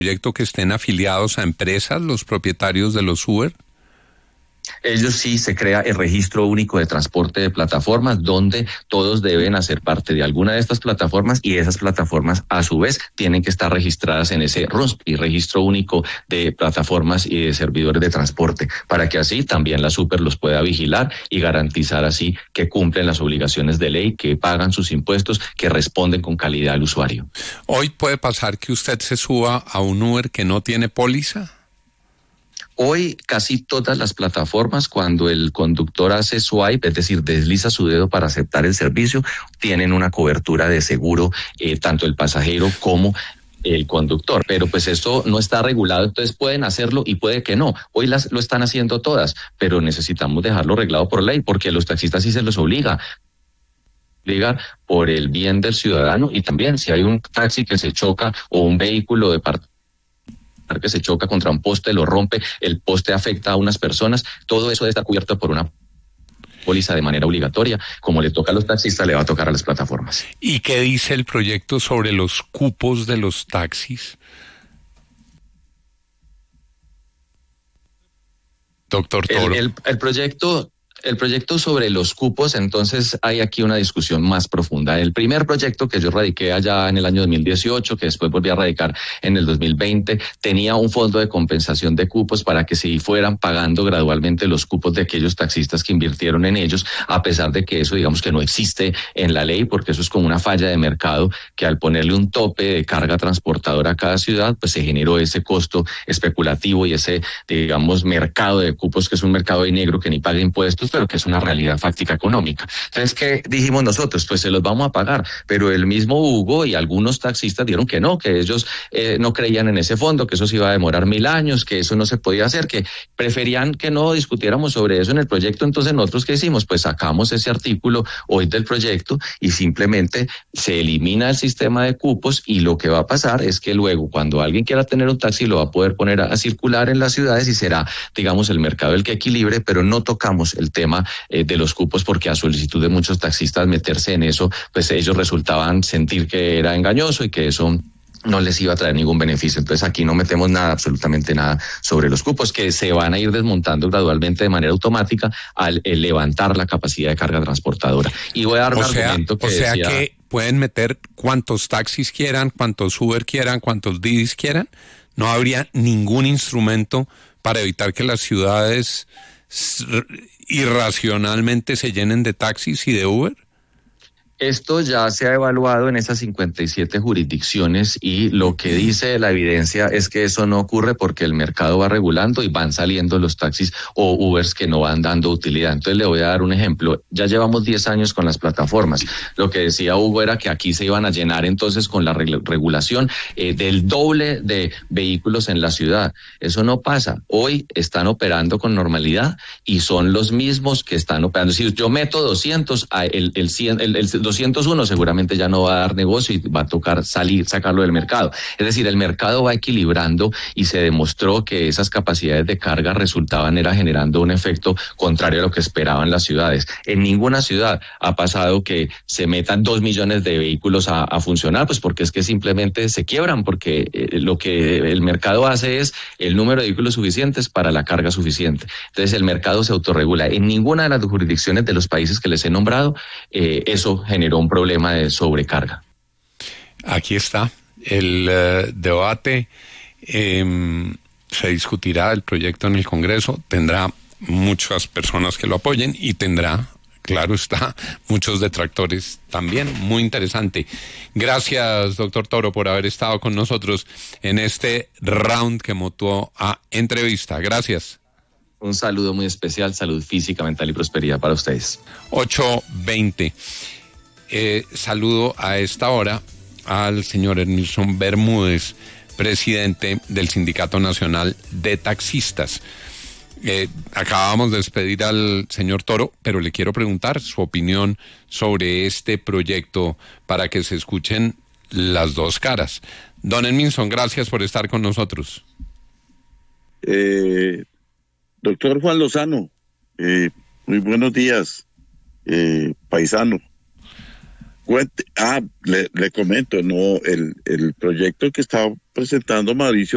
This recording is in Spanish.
proyecto que estén afiliados a empresas, los propietarios de los Uber? Ellos sí, se crea el registro único de transporte de plataformas, donde todos deben hacer parte de alguna de estas plataformas, y esas plataformas a su vez tienen que estar registradas en ese RUNSPI, registro único de plataformas y de servidores de transporte, para que así también la Super los pueda vigilar y garantizar así que cumplen las obligaciones de ley, que pagan sus impuestos, que responden con calidad al usuario. Hoy puede pasar que usted se suba a un Uber que no tiene póliza. Hoy casi todas las plataformas, cuando el conductor hace swipe, es decir, desliza su dedo para aceptar el servicio, tienen una cobertura de seguro, tanto el pasajero como el conductor. Pero pues esto no está regulado, entonces pueden hacerlo y puede que no. Hoy lo están haciendo todas, pero necesitamos dejarlo reglado por ley, porque a los taxistas sí se los obliga por el bien del ciudadano. Y también si hay un taxi que se choca o un vehículo de que se choca contra un poste, lo rompe, el poste afecta a unas personas, todo eso debe estar cubierto por una póliza de manera obligatoria. Como le toca a los taxistas, le va a tocar a las plataformas. ¿Y qué dice el proyecto sobre los cupos de los taxis? Doctor Toro. El proyecto sobre los cupos, entonces hay aquí una discusión más profunda. El primer proyecto que yo radiqué allá en el año 2018, que después volví a radicar en el 2020, tenía un fondo de compensación de cupos para que se fueran pagando gradualmente los cupos de aquellos taxistas que invirtieron en ellos, a pesar de que eso, digamos, que no existe en la ley, porque eso es como una falla de mercado, que al ponerle un tope de carga transportadora a cada ciudad, pues se generó ese costo especulativo y ese, digamos, mercado de cupos, que es un mercado de negro que ni paga impuestos, pero que es una realidad fáctica económica. Entonces, ¿qué dijimos nosotros? Pues se los vamos a pagar, pero el mismo Hugo y algunos taxistas dijeron que no, que ellos no creían en ese fondo, que eso se iba a demorar 1000 años, que eso no se podía hacer, que preferían que no discutiéramos sobre eso en el proyecto. Entonces, ¿nosotros qué hicimos? Pues sacamos ese artículo hoy del proyecto y simplemente se elimina el sistema de cupos, y lo que va a pasar es que luego, cuando alguien quiera tener un taxi, lo va a poder poner a circular en las ciudades y será, digamos, el mercado el que equilibre, pero no tocamos el tema de los cupos, porque a solicitud de muchos taxistas meterse en eso, pues ellos resultaban sentir que era engañoso y que eso no les iba a traer ningún beneficio. Entonces aquí no metemos nada, absolutamente nada sobre los cupos, que se van a ir desmontando gradualmente de manera automática al levantar la capacidad de carga transportadora. Y voy a dar un argumento que decía... que pueden meter cuantos taxis quieran, cuantos Uber quieran, cuantos Didis quieran. No habría ningún instrumento para evitar que las ciudades irracionalmente se llenen de taxis y de Uber. Esto ya se ha evaluado en esas 57 jurisdicciones, y lo que dice la evidencia es que eso no ocurre, porque el mercado va regulando y van saliendo los taxis o Ubers que no van dando utilidad. Entonces le voy a dar un ejemplo. Ya llevamos 10 años con las plataformas. Lo que decía Hugo era que aquí se iban a llenar entonces con la regulación del doble de vehículos en la ciudad. Eso no pasa. Hoy están operando con normalidad y son los mismos que están operando. Si yo meto 200, el 201 seguramente ya no va a dar negocio y va a tocar sacarlo del mercado. Es decir, el mercado va equilibrando, y se demostró que esas capacidades de carga era generando un efecto contrario a lo que esperaban las ciudades. En ninguna ciudad ha pasado que se metan 2 millones de vehículos a funcionar, pues porque es que simplemente se quiebran, porque lo que el mercado hace es el número de vehículos suficientes para la carga suficiente. Entonces el mercado se autorregula. En ninguna de las jurisdicciones de los países que les he nombrado, eso generó un problema de sobrecarga. Aquí está el debate. Se discutirá el proyecto en el Congreso, tendrá muchas personas que lo apoyen y tendrá, claro está, muchos detractores también. Muy interesante. Gracias, doctor Toro, por haber estado con nosotros en este round que mutuó a entrevista. Gracias. Un saludo muy especial, salud física, mental y prosperidad para ustedes. 8:20. Saludo a esta hora al señor Ernilson Bermúdez, presidente del Sindicato Nacional de Taxistas. Acabamos de despedir al señor Toro, pero le quiero preguntar su opinión sobre este proyecto para que se escuchen las dos caras. Don Ernilson, gracias por estar con nosotros. Doctor Juan Lozano, muy buenos días, paisano. Le comento, no, el proyecto que está presentando Mauricio